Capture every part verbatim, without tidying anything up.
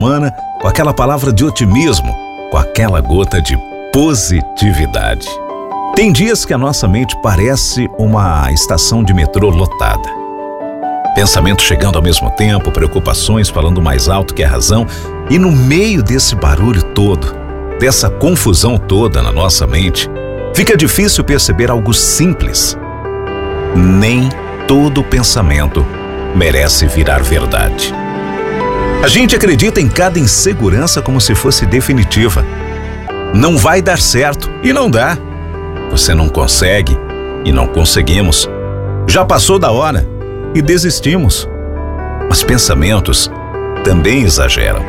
semana com aquela palavra de otimismo, com aquela gota de positividade. Tem dias que a nossa mente parece uma estação de metrô lotada. Pensamentos chegando ao mesmo tempo, preocupações falando mais alto que a razão, e no meio desse barulho todo, dessa confusão toda na nossa mente, fica difícil perceber algo simples. Nem todo pensamento merece virar verdade. A gente acredita em cada insegurança como se fosse definitiva. Não vai dar certo e não dá. Você não consegue e não conseguimos. Já passou da hora e desistimos. Mas pensamentos também exageram.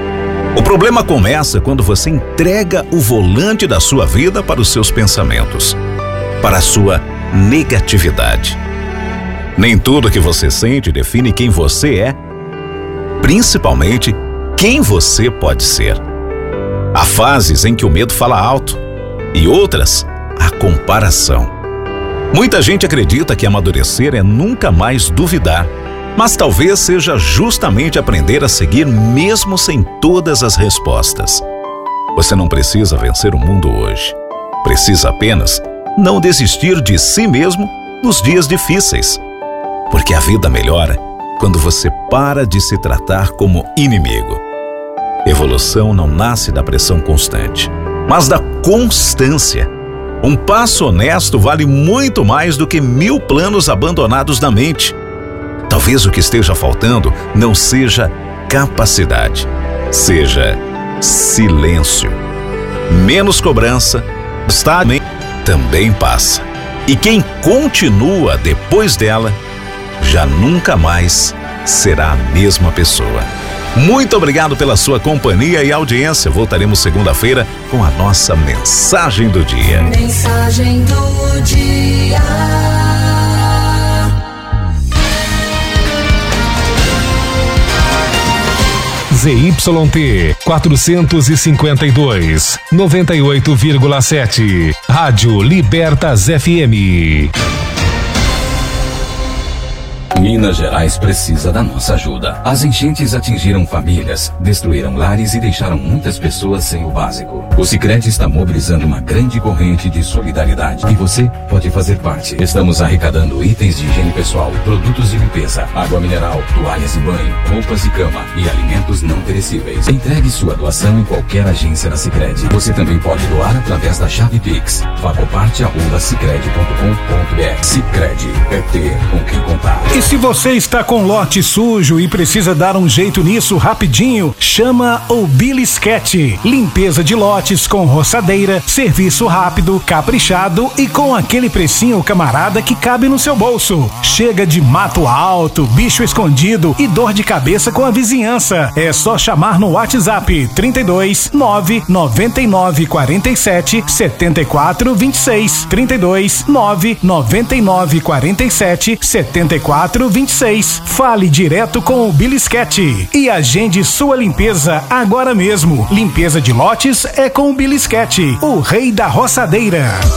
O problema começa quando você entrega o volante da sua vida para os seus pensamentos, para a sua negatividade. Nem tudo que você sente define quem você é, principalmente quem você pode ser. Há fases em que o medo fala alto e outras, a comparação. Muita gente acredita que amadurecer é nunca mais duvidar, mas talvez seja justamente aprender a seguir mesmo sem todas as respostas. Você não precisa vencer o mundo hoje. Precisa apenas não desistir de si mesmo nos dias difíceis. Porque a vida melhora quando você para de se tratar como inimigo. Evolução não nasce da pressão constante, mas da constância. Um passo honesto vale muito mais do que mil planos abandonados na mente. Talvez o que esteja faltando não seja capacidade, seja silêncio. Menos cobrança, está também passa. E quem continua depois dela, já nunca mais será a mesma pessoa. Muito obrigado pela sua companhia e audiência. Voltaremos segunda-feira com a nossa mensagem do dia. Mensagem do dia. Z Y T quatrocentos e cinquenta e dois, noventa e oito vírgula sete. Rádio Libertas F M. Minas Gerais precisa da nossa ajuda. As enchentes atingiram famílias, destruíram lares e deixaram muitas pessoas sem o básico. O Sicredi está mobilizando uma grande corrente de solidariedade e você pode fazer parte. Estamos arrecadando itens de higiene pessoal, produtos de limpeza, água mineral, toalhas de banho, roupas de cama e alimentos não perecíveis. Entregue sua doação em qualquer agência da Sicredi. Você também pode doar através da chave Pix. Facoparte arroba sicredi ponto com ponto br. Sicredi é ter com quem contar. E se você está com lote sujo e precisa dar um jeito nisso rapidinho, chama o Bilisquete. Limpeza de lotes com roçadeira, serviço rápido, caprichado e com aquele precinho camarada que cabe no seu bolso. Chega de mato alto, bicho escondido e dor de cabeça com a vizinhança. É só chamar no WhatsApp trinta e dois, nove, noventa e nove, quarenta e sete, setenta e quatro, vinte e seis. trinta e dois, nove, noventa e nove, quarenta e sete, setenta e quatro, vinte e seis. Fale direto com o Bilisquete e agende sua limpeza agora mesmo. Limpeza de lotes é com o Bilisquete, o rei da roçadeira.